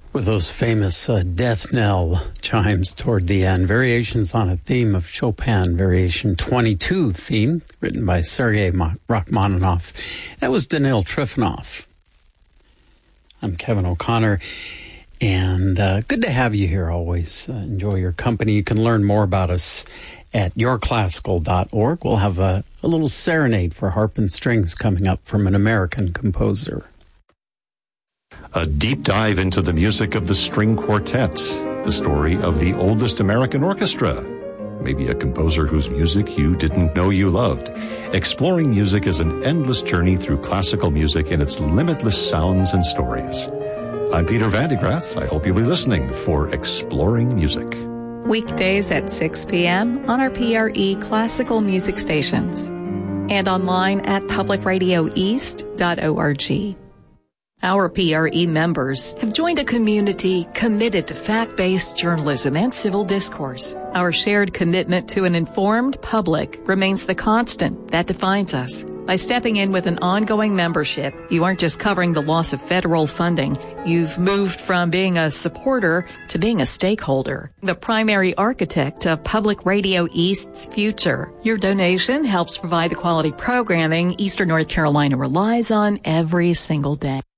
with those famous death knell chimes toward the end. Variations on a theme of Chopin, Variation 22 theme, written by Sergei Rachmaninoff. That was Danil Trifonov. I'm Kevin O'Connor, and good to have you here always. Enjoy your company. You can learn more about us at yourclassical.org. We'll have a little serenade for harp and strings coming up from an American composer. A deep dive into the music of the string quartet, the story of the oldest American orchestra, maybe a composer whose music you didn't know you loved. Exploring music is an endless journey through classical music and its limitless sounds and stories. I'm Peter Van de Graaff. I hope you'll be listening for Exploring Music. Weekdays at 6 p.m. on our PRE classical music stations and online at publicradioeast.org. Our PRE members have joined a community committed to fact-based journalism and civil discourse. Our shared commitment to an informed public remains the constant that defines us. By stepping in with an ongoing membership, you aren't just covering the loss of federal funding. You've moved from being a supporter to being a stakeholder, the primary architect of Public Radio East's future. Your donation helps provide the quality programming Eastern North Carolina relies on every single day.